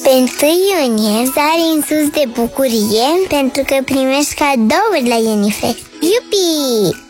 Pe 1 iunie sari în sus de bucurie pentru că primești cadouri la Unifair. Iupi!